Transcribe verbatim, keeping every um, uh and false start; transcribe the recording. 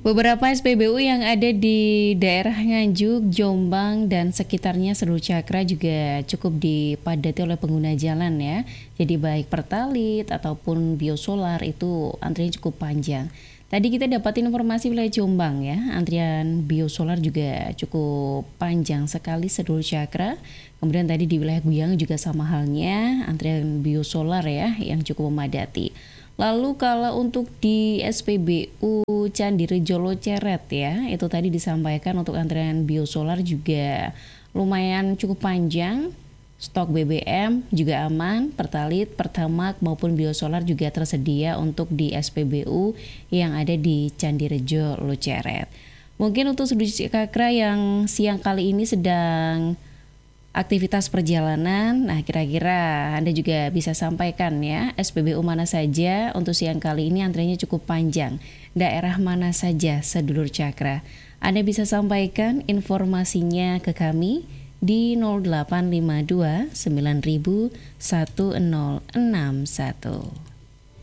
Beberapa S P B U yang ada di daerah Nganjuk, Jombang, dan sekitarnya Seluruh Cakra juga cukup dipadati oleh pengguna jalan ya. Jadi baik Pertalit ataupun biosolar itu antrian cukup panjang. Tadi kita dapat informasi wilayah Jombang ya, antrian biosolar juga cukup panjang sekali Seluruh Cakra. Kemudian tadi di wilayah Guyang juga sama halnya, antrian biosolar ya yang cukup memadati. Lalu kalau untuk di S P B U Candi Rejo Loceret ya, itu tadi disampaikan untuk antrean biosolar juga lumayan cukup panjang. Stok B B M juga aman, Pertalit, Pertamax maupun biosolar juga tersedia untuk di S P B U yang ada di Candi Rejo Loceret. Mungkin untuk Seluruh Cakra yang siang kali ini sedang aktivitas perjalanan, nah kira-kira Anda juga bisa sampaikan ya S P B U mana saja untuk siang kali ini antriannya cukup panjang, daerah mana saja sedulur Cakra. Anda bisa sampaikan informasinya ke kami di nol delapan lima dua sembilan nol nol satu nol enam satu.